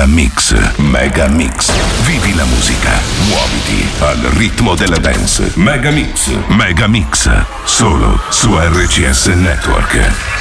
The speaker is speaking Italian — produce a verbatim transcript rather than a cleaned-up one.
Mix, Mega Mix. Vivi la musica, muoviti al ritmo della dance. Mega Mix, Mega Mix, solo su R C S Network.